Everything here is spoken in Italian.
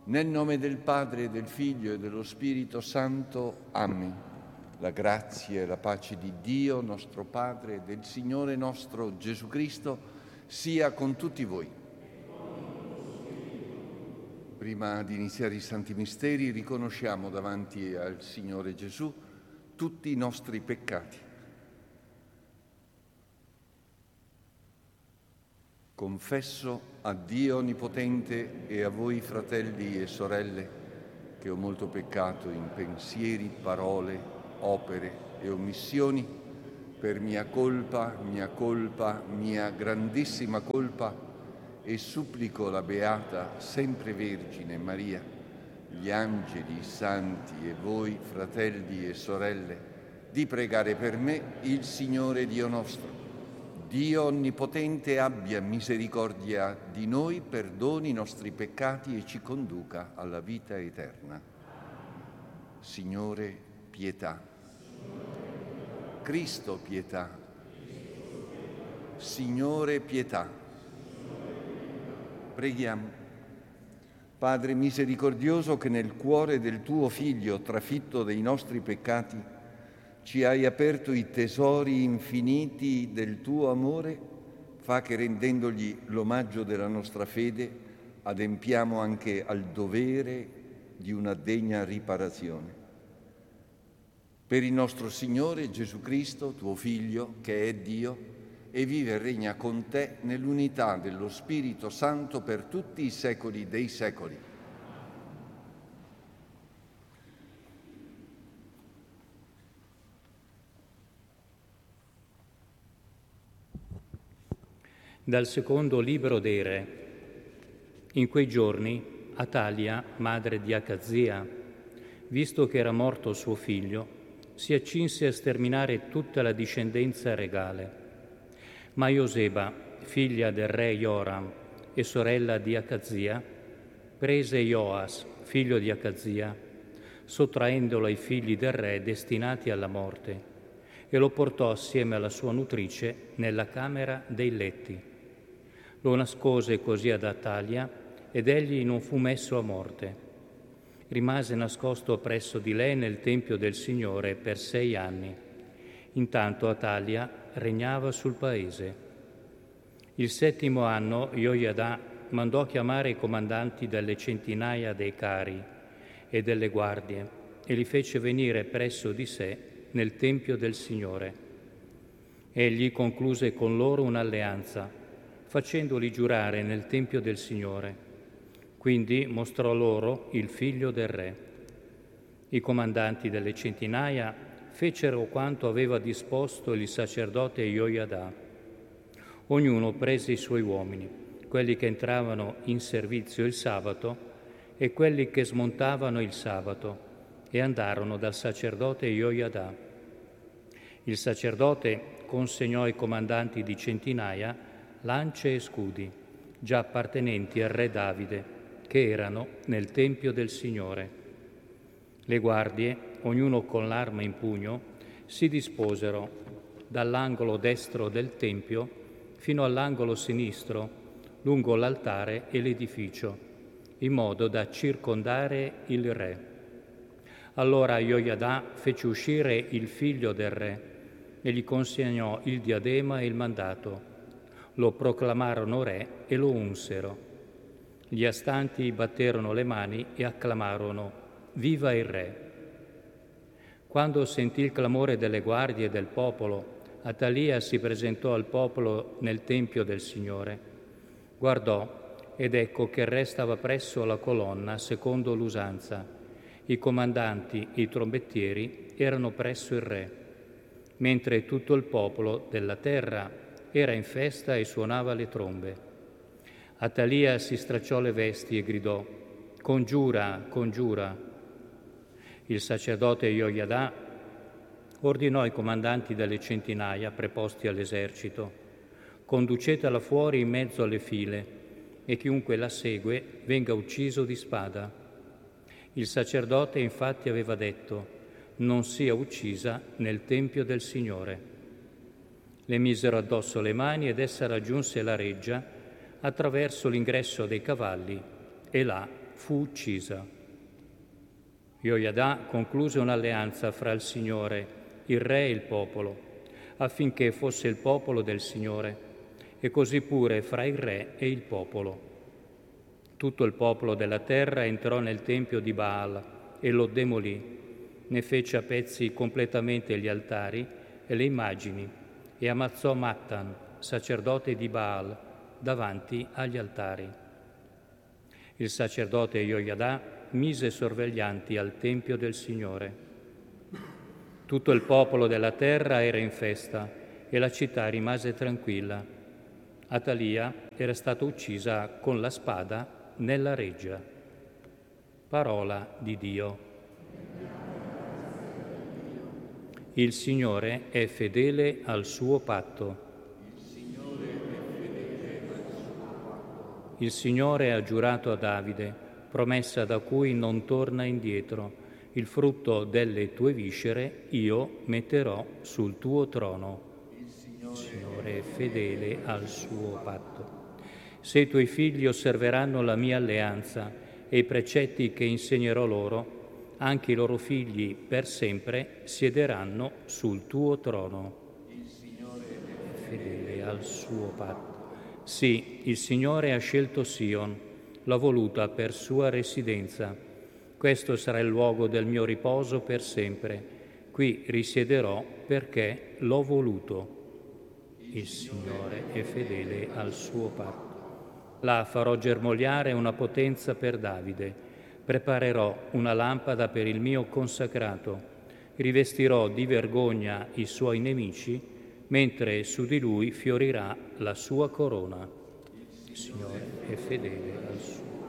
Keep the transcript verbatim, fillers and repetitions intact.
Nel nome del Padre, del Figlio e dello Spirito Santo. Amen. La grazia e la pace di Dio, nostro Padre, e del Signore nostro Gesù Cristo, sia con tutti voi. Prima di iniziare i Santi Misteri, riconosciamo davanti al Signore Gesù tutti i nostri peccati. Confesso a Dio Onnipotente e a voi, fratelli e sorelle, che ho molto peccato in pensieri, parole, opere e omissioni, per mia colpa, mia colpa, mia grandissima colpa, e supplico la Beata Sempre Vergine Maria, gli angeli, i santi e voi, fratelli e sorelle, di pregare per me il Signore Dio nostro. Dio Onnipotente abbia misericordia di noi, perdoni i nostri peccati e ci conduca alla vita eterna. Signore, pietà. Cristo, pietà. Signore, pietà. Preghiamo. Padre misericordioso, che nel cuore del tuo Figlio, trafitto dei nostri peccati, ci hai aperto i tesori infiniti del tuo amore, fa che, rendendogli l'omaggio della nostra fede, adempiamo anche al dovere di una degna riparazione. Per il nostro Signore Gesù Cristo, tuo Figlio, che è Dio, e vive e regna con te nell'unità dello Spirito Santo per tutti i secoli dei secoli. Dal secondo libro dei Re. In quei giorni Atalia, madre di Acazia, visto che era morto suo figlio, si accinse a sterminare tutta la discendenza regale. Ma Ioseba, figlia del re Joram e sorella di Acazia, prese Joas, figlio di Acazia, sottraendolo ai figli del re destinati alla morte, e lo portò assieme alla sua nutrice nella camera dei letti. Lo nascose così ad Atalia ed egli non fu messo a morte. Rimase nascosto presso di lei nel Tempio del Signore per sei anni. Intanto Atalia regnava sul paese. Il settimo anno Joiada mandò chiamare i comandanti delle centinaia dei cari e delle guardie e li fece venire presso di sé nel Tempio del Signore. Egli concluse con loro un'alleanza, facendoli giurare nel Tempio del Signore. Quindi mostrò loro il figlio del re. I comandanti delle centinaia fecero quanto aveva disposto il sacerdote Joiada. Ognuno prese i suoi uomini, quelli che entravano in servizio il sabato e quelli che smontavano il sabato, e andarono dal sacerdote Joiada. Il sacerdote consegnò ai comandanti di centinaia lance e scudi, già appartenenti al re Davide, che erano nel Tempio del Signore. Le guardie, ognuno con l'arma in pugno, si disposero dall'angolo destro del Tempio fino all'angolo sinistro, lungo l'altare e l'edificio, in modo da circondare il re. Allora Joiada fece uscire il figlio del re e gli consegnò il diadema e il mandato. Lo proclamarono re e lo unsero. Gli astanti batterono le mani e acclamarono: «Viva il re!». Quando sentì il clamore delle guardie e del popolo, Atalia si presentò al popolo nel Tempio del Signore. Guardò ed ecco che il re stava presso la colonna secondo l'usanza. I comandanti e i trombettieri erano presso il re, mentre tutto il popolo della terra era in festa e suonava le trombe. Atalia si stracciò le vesti e gridò: «Congiura, congiura!». Il sacerdote Joiada ordinò ai comandanti delle centinaia preposti all'esercito: «Conducetela fuori in mezzo alle file e chiunque la segue venga ucciso di spada». Il sacerdote infatti aveva detto: «Non sia uccisa nel Tempio del Signore». Le misero addosso le mani ed essa raggiunse la reggia attraverso l'ingresso dei cavalli e là fu uccisa. Joiada concluse un'alleanza fra il Signore, il re e il popolo, affinché fosse il popolo del Signore, e così pure fra il re e il popolo. Tutto il popolo della terra entrò nel tempio di Baal e lo demolì, ne fece a pezzi completamente gli altari e le immagini e ammazzò Mattan, sacerdote di Baal, davanti agli altari. Il sacerdote Joiada mise sorveglianti al tempio del Signore. Tutto il popolo della terra era in festa e la città rimase tranquilla. Atalia era stata uccisa con la spada nella reggia. Parola di Dio. Il Signore è fedele al suo patto. Il Signore ha giurato a Davide, promessa da cui non torna indietro. Il frutto delle tue viscere io metterò sul tuo trono. Il Signore è fedele al suo patto. Se i tuoi figli osserveranno la mia alleanza e i precetti che insegnerò loro, anche i loro figli per sempre siederanno sul tuo trono. Il Signore è fedele al suo patto. Sì, il Signore ha scelto Sion, l'ha voluta per sua residenza. Questo sarà il luogo del mio riposo per sempre. Qui risiederò perché l'ho voluto. Il Signore è fedele al suo patto. Là farò germogliare una potenza per Davide. Preparerò una lampada per il mio consacrato. Rivestirò di vergogna i suoi nemici, mentre su di lui fiorirà la sua corona. Il Signore è fedele al suo.